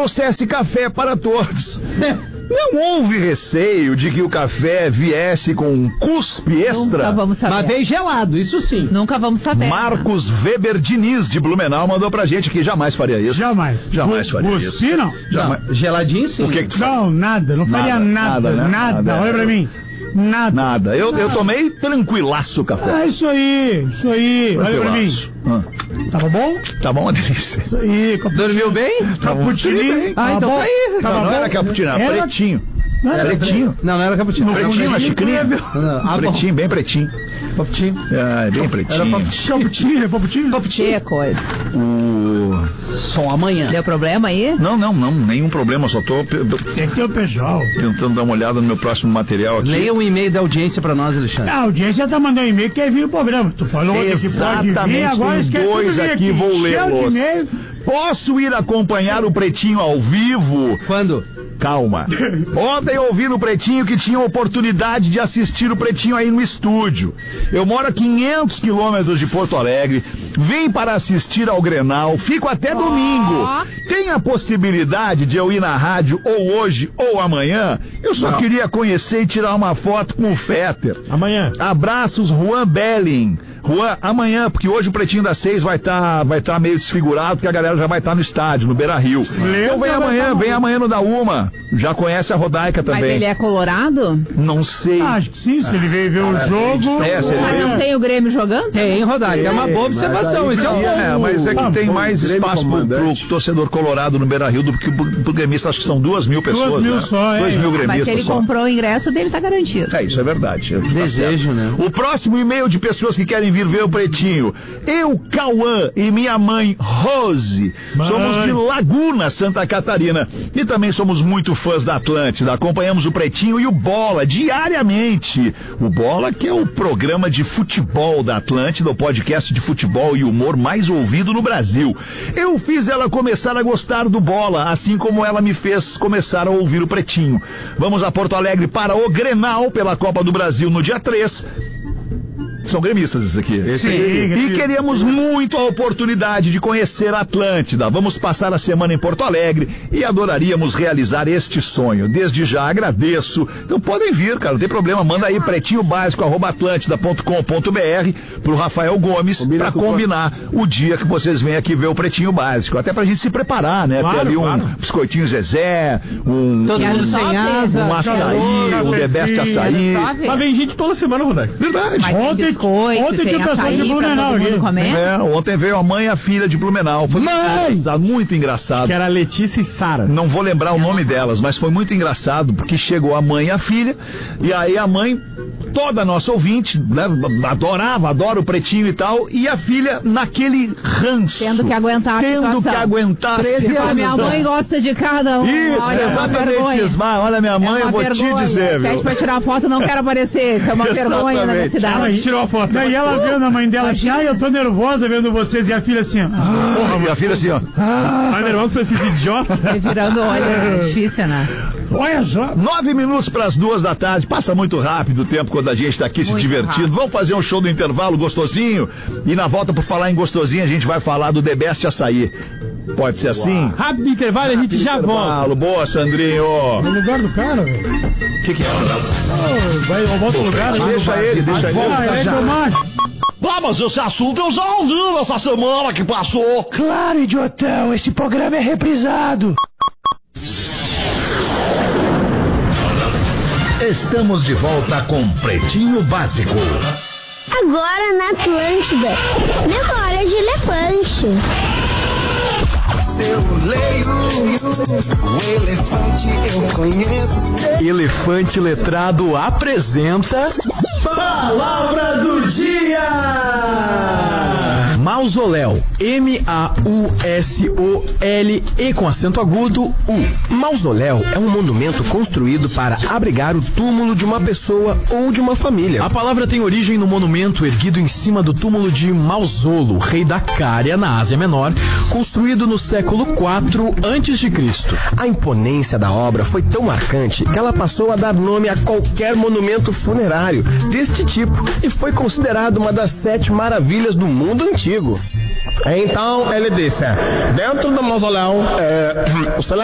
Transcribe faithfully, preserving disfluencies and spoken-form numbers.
trouxesse café para todos. Não houve receio de que o café viesse com um cuspe extra? Nunca vamos saber. Mas veio gelado, isso sim. Nunca vamos saber. Marcos Weber Diniz, de Blumenau, mandou pra gente que jamais faria isso. Jamais. Jamais faria Cuspe, isso. não? Jamais. Não, geladinho sim. O que que tu Não, nada. Não faria Nada, nada. nada, Nada. né? Nada. Olha pra mim. Nada. Nada. Eu, eu tomei tranquilaço o café. Ah, isso aí. Isso aí. Olha pra mim. Tranquilaço. Ah, Tava bom? tá bom, uma delícia. Isso aí. Dormiu bem? Cappuccino. Ah, então tá aí. Tava Não, não bom? era cappuccino, era Era- pretinho. Não era Pretinho. Não, não era cappuccino. Pretinho na xicrinha. Não, não. Ah, Pretinho, bem pretinho. Cappuccino. É, bem Era pretinho. Cappuccino, cappuccino. Que coisa. O... Só amanhã. Deu problema aí? Não, não, não, nenhum problema, só tô pe- Tem que ter o pessoal. tentando dar uma olhada no meu próximo material aqui. Leia um e-mail da audiência pra nós, Alexandre. A audiência tá mandando e-mail que quer vir o programa. Tu falou que pode vir, Exatamente, agora tem eles querem tudo dois vir aqui, vou Cheio de lê-los. e-mail. Posso ir acompanhar o Pretinho ao vivo? Quando? Calma. Ontem eu ouvi no Pretinho que tinha oportunidade de assistir o Pretinho aí no estúdio. Eu moro a quinhentos quilômetros de Porto Alegre, vim para assistir ao Grenal, fico até domingo. Tem a possibilidade de eu ir na rádio ou hoje ou amanhã? Eu só Não. queria conhecer e tirar uma foto com o Fetter. Amanhã. Abraços, Juan Belling. Juan, amanhã, porque hoje o Pretinho das Seis vai estar vai tá meio desfigurado, porque a galera já vai estar no estádio, no Beira Rio. Então vem amanhã, vem amanhã no da Uma. Já conhece a Rodaica também. Mas ele é colorado? Não sei. Ah, acho que sim, se ele veio ver o jogo. É, se ele Mas veio- não tem o Grêmio jogando? Tem, Rodaica. É uma boa observação. Esse é o É, ponto. mas é que Ah, tem bom, mais Grêmio espaço pro, comandante. pro torcedor colorado no Beira Rio do que pro, pro gremista. Acho que são duas mil pessoas. Duas mil né? só, é. Dois mil Mas se gremistas ele só. comprou o ingresso, dele tá garantido. É, isso é verdade. Tá Desejo, certo. né? O próximo e-mail de pessoas que querem vir ver o Pretinho. Eu, Cauã e minha mãe, Rose, Mãe. somos de Laguna, Santa Catarina. E também somos muito fãs da Atlântida. Acompanhamos o Pretinho e o Bola diariamente. O Bola, que é o programa de futebol da Atlântida, o podcast de futebol e humor mais ouvido no Brasil. Eu fiz ela começar a gostar do Bola, assim como ela me fez começar a ouvir o Pretinho. Vamos a Porto Alegre para o Grenal pela Copa do Brasil no dia três. São gremistas esses aqui. Sim, E queríamos muito a oportunidade de conhecer a Atlântida. Vamos passar a semana em Porto Alegre e adoraríamos realizar este sonho. Desde já agradeço. Então podem vir, cara, não tem problema. Manda aí pretinho básico arroba atlântida ponto com ponto br pro Rafael Gomes Combina pra com combinar o dia que vocês vêm aqui ver o Pretinho Básico. Até pra gente se preparar, né? Claro, Ter ali um claro. biscoitinho Zezé, um, Todo E mundo a sem Sobe? asa. um açaí, calor, um The Best cafezinho, açaí. Só ver. Mas vem gente toda semana, Rodaica. Verdade. Mas tem Ontem- biscoito, ontem tem tinha pessoal de açaí pra Blumenau todo mundo aqui. comer. É, ontem veio a mãe e a filha de Blumenau. Foi muito Mãe! engraçado, muito engraçado. Que era Letícia e Sara. Não vou lembrar o nome delas, mas foi muito engraçado, porque chegou a mãe e a filha, e aí a mãe, toda a nossa ouvinte, né, adorava, adora o Pretinho e tal, e a filha naquele ranço. Tendo que aguentar a Tendo situação. que aguentar a treze anos. Minha situação. mãe gosta de cada um. Isso, Olha, é uma exatamente, vergonha. Ismar. Olha, minha mãe, É eu uma vou vergonha. te dizer, Pede viu? pra tirar foto, não quero aparecer. Isso é uma vergonha na minha Exatamente. Ah, mas cidade. tirou a foto. Daí ela viu na mãe dela assim, ai, eu tô nervosa vendo vocês. E a filha assim, ó. Porra, E a filha assim, ó. tá nervosa pra esses idiotas. Vai virando olho, é difícil, né? Olha só. Nove minutos para as duas da tarde. Passa muito rápido o tempo quando a gente está aqui se Muito divertindo. rápido. Vamos fazer um show do intervalo gostosinho. E na volta, por falar em gostosinho, a gente vai falar do The Best Açaí. Pode ser assim? Rápido intervalo, a gente já volta. Intervalo. Boa, Sandrinho. No lugar do cara, velho. O que, que é? Vai, eu volto no lugar. né? Deixa ele, deixa ele. Ah, é que eu macho. Ah, mas esse assunto eu já ouvi nessa semana que passou. Claro, idiotão, esse programa é reprisado. Estamos de volta com Pretinho Básico. Agora na Atlântida, memória de elefante. Eu leio o elefante, eu conheço. Elefante Letrado apresenta Palavra do dia! Mausoléu. M A U S O L E com acento agudo, U. Mausoléu é um monumento construído para abrigar o túmulo de uma pessoa ou de uma família. A palavra tem origem no monumento erguido em cima do túmulo de Mausolo, rei da Cária, na Ásia Menor, construído no século quatro antes de Cristo. A imponência da obra foi tão marcante que ela passou a dar nome a qualquer monumento funerário deste tipo e foi considerada uma das sete maravilhas do mundo antigo. Então ele disse: dentro do mausoléu, é, o